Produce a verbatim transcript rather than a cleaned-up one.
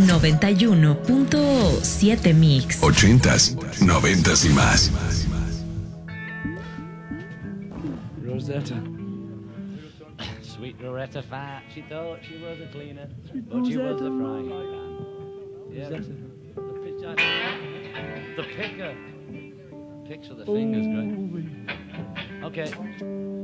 noventa y uno punto siete Mix. Ochentas, noventas y más. Rosetta. Sweet Rosetta Fat. She thought she was a cleaner, but she was a frying pan. Yeah, the, the, pitch, the picker. Picks with the fingers, great. Okay.